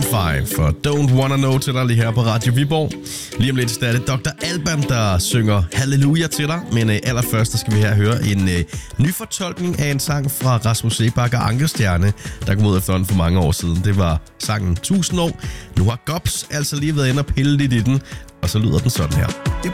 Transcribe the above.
Spotify for Don't Wanna Know til dig lige her på Radio Viborg. Lige om lidt er det Dr. Alban, der synger Halleluja til dig. Men allerførst skal vi her høre en ny fortolkning af en sang fra Rasmus Seebach og Ankerstjerne, der kom ud efterhånden for mange år siden. Det var sangen 1000 år. Nu har Gobs altså lige været inde og pille lidt i den, og så lyder den sådan her.